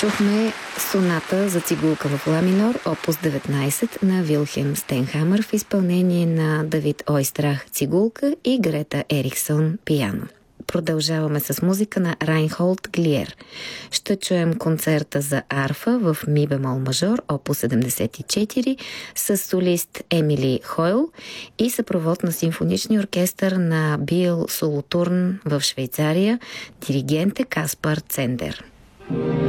Чухме соната за цигулка в ла минор, опус 19 на Вилхелм Стенхамър в изпълнение на Давид Ойстрах цигулка и Грета Ериксон пиано. Продължаваме с музика на Райнхолд Глиер. Ще чуем концерта за арфа в ми бемол мажор, опус 74, с солист Емили Хойл и съпровод на симфоничния оркестър на Биел Солотурн в Швейцария, диригент е Каспар Цендер.